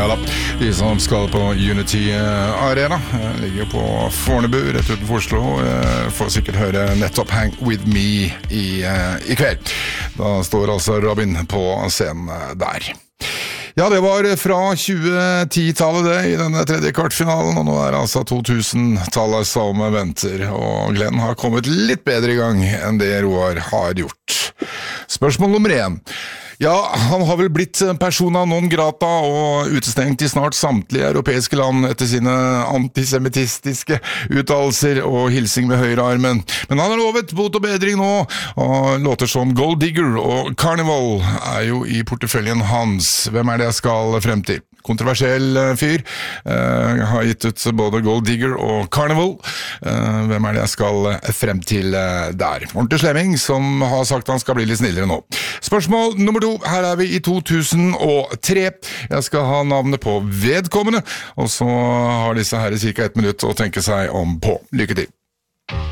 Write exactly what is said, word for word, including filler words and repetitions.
Ja da, de som skal på Unity Arena ligger på Fornebu, rett utenfor Oslo, får sikkert høre nettopp Hang With Me i, i kveld. Da står altså Robin på scenen der. Ja, det var fra tjue ti-tallet det i denne tredje kvartfinalen, og nå er det altså to tusen-tallet som venter, og Glenn har kommet litt bedre i gang enn det Roar har gjort. Spørsmål nummer én. Ja, han har vel blitt persona non grata og utestengt i snart samtlige europeiske land etter sine antisemitistiske uttalelser og hilsing med høyrearmen. Men han har lovet bot og bedring nå, og låter som Gold Digger og Carnival er jo i porteføljen hans. Hvem er det jeg skal frem til? Kontroversiell fyr, uh, har gitt ut både Gold Digger og Carnival. Uh, hvem er det jeg skal frem til uh, der? Ordentlig slemming som har sagt han skal bli litt snillere nå. Spørsmål nummer to, her er vi i to tusen og tre. Jeg skal ha navnet på vedkommende, og så har disse her i cirka ett minutt å tenke seg om på. Lykke til!